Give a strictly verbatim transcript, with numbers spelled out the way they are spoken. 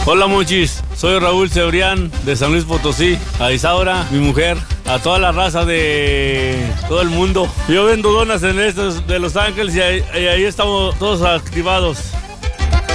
Hola Monchis, soy Raúl Cebrián de San Luis Potosí. A Isaura, mi mujer, a toda la raza de todo el mundo. Yo vendo donas en estos de Los Ángeles y ahí, y ahí estamos todos activados.